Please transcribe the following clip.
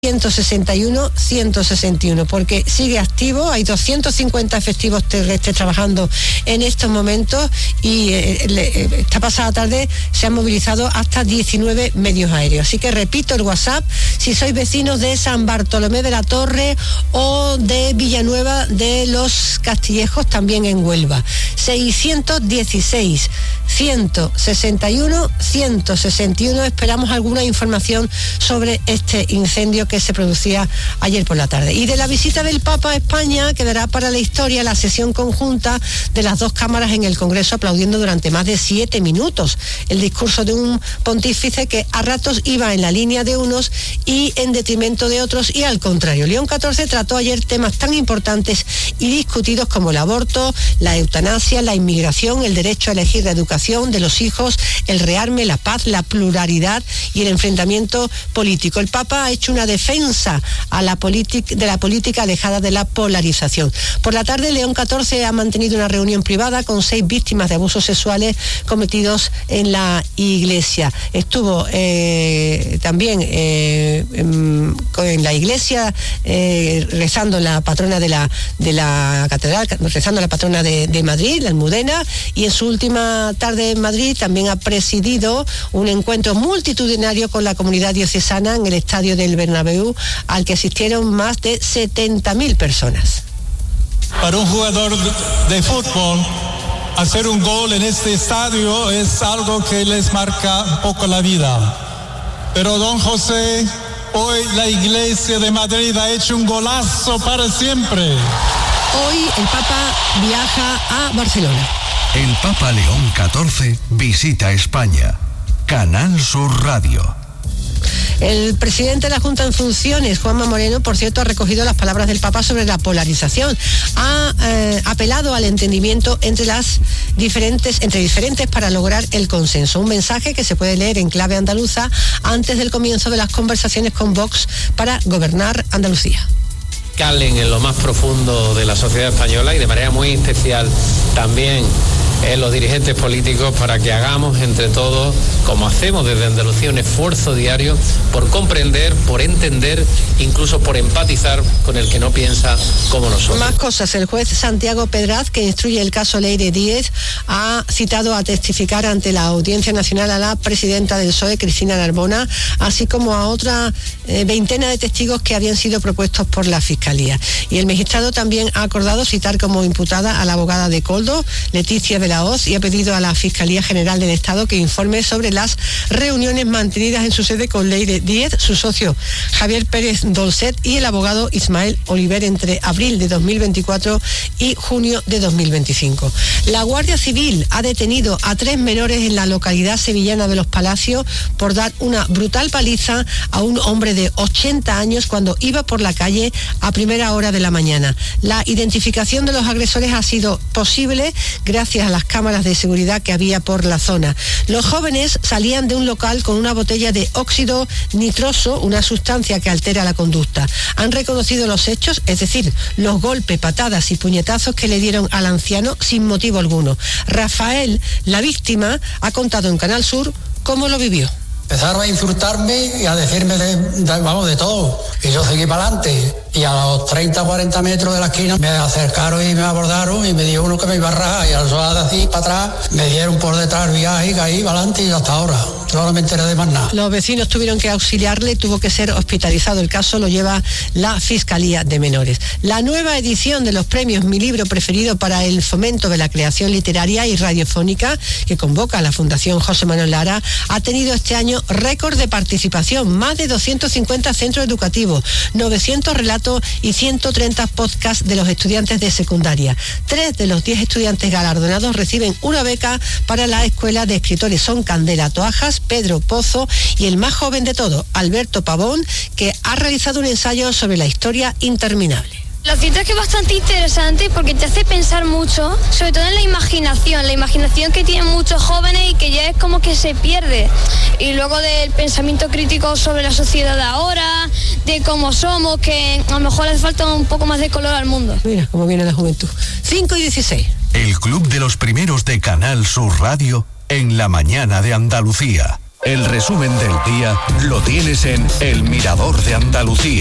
161, porque sigue activo. Hay 250 efectivos terrestres trabajando en estos momentos y esta pasada tarde se han movilizado hasta 19 medios aéreos. Así que repito el WhatsApp, si sois vecinos de San Bartolomé de la Torre o de Villanueva de los Castillejos, también en Huelva. 616 161 161. Esperamos alguna información sobre este incendio que se producía ayer por la tarde. Y de la visita del Papa a España quedará para la historia la sesión conjunta de las dos cámaras en el Congreso, aplaudiendo durante más de 7 minutos el discurso de un pontífice que a ratos iba en la línea de unos y en detrimento de otros, y al contrario. León XIV trató ayer temas tan importantes y discutidos como el aborto, la eutanasia, la inmigración, el derecho a elegir la educación de los hijos, el rearme, la paz, la pluralidad y el enfrentamiento político. El Papa ha hecho una defensa de la política alejada de la polarización. Por la tarde, León XIV ha mantenido una reunión privada con 6 víctimas de abusos sexuales cometidos en la iglesia. Estuvo también en la iglesia rezando la patrona de la catedral, rezando la patrona de Madrid, la Almudena, y en su última tarde en Madrid también ha presidido un encuentro multitudinario con la comunidad diocesana en el estadio del Bernabéu, al que asistieron más de 70.000 personas. Para un jugador de fútbol, hacer un gol en este estadio es algo que les marca un poco la vida. Pero don José, hoy la Iglesia de Madrid ha hecho un golazo para siempre. Hoy el Papa viaja a Barcelona. El Papa León XIV visita España. Canal Sur Radio. El presidente de la Junta en funciones, Juanma Moreno, por cierto, ha recogido las palabras del Papa sobre la polarización. Ha apelado al entendimiento entre diferentes para lograr el consenso. Un mensaje que se puede leer en clave andaluza antes del comienzo de las conversaciones con Vox para gobernar Andalucía. Calen en lo más profundo de la sociedad española y de manera muy especial también en los dirigentes políticos, para que hagamos entre todos, como hacemos desde Andalucía, un esfuerzo diario por comprender, por entender, incluso por empatizar con el que no piensa como nosotros. Más cosas. El juez Santiago Pedraz, que instruye el caso Leire Díez, ha citado a testificar ante la Audiencia Nacional a la presidenta del PSOE, Cristina Narbona, así como a otra veintena de testigos que habían sido propuestos por la Fiscalía. Y el magistrado también ha acordado citar como imputada a la abogada de Koldo, Leticia de la Hoz, y ha pedido a la Fiscalía General del Estado que informe sobre las reuniones mantenidas en su sede con Leire Díez, su socio Javier Pérez Dolcet y el abogado Ismael Oliver entre abril de 2024 y junio de 2025. La Guardia Civil ha detenido a 3 menores en la localidad sevillana de Los Palacios por dar una brutal paliza a un hombre de 80 años cuando iba por la calle a primera hora de la mañana. La identificación de los agresores ha sido posible gracias a las cámaras de seguridad que había por la zona. Los jóvenes salían de un local con una botella de óxido nitroso, una sustancia que altera la conducta. Han reconocido los hechos, es decir, los golpes, patadas y puñetazos que le dieron al anciano sin motivo alguno. Rafael, la víctima, ha contado en Canal Sur cómo lo vivió. Empezaron a insultarme y a decirme de todo. Y yo seguí para adelante. Y a los 30 o 40 metros de la esquina me acercaron y me abordaron y me dio uno que me iba a rajar. Y al sonar así para atrás, me dieron por detrás el viaje y caí para adelante y hasta ahora. Yo no me enteré de más nada. Los vecinos tuvieron que auxiliarle y tuvo que ser hospitalizado. El caso lo lleva la Fiscalía de Menores. La nueva edición de los premios Mi Libro Preferido para el fomento de la creación literaria y radiofónica, que convoca a la Fundación José Manuel Lara, ha tenido este año récord de participación. Más de 250 centros educativos, 900 relatos y 130 podcasts de los estudiantes de secundaria. 3 de los 10 estudiantes galardonados reciben una beca para la Escuela de Escritores. Son Candela Toajas, Pedro Pozo y el más joven de todos, Alberto Pavón, que ha realizado un ensayo sobre la historia interminable. Lo cierto es que es bastante interesante porque te hace pensar mucho, sobre todo en la imaginación que tienen muchos jóvenes y que ya es como que se pierde. Y luego del pensamiento crítico sobre la sociedad de ahora, de cómo somos, que a lo mejor hace falta un poco más de color al mundo. Mira cómo viene la juventud. 5:16. El Club de los Primeros de Canal Sur Radio en la mañana de Andalucía. El resumen del día lo tienes en El Mirador de Andalucía.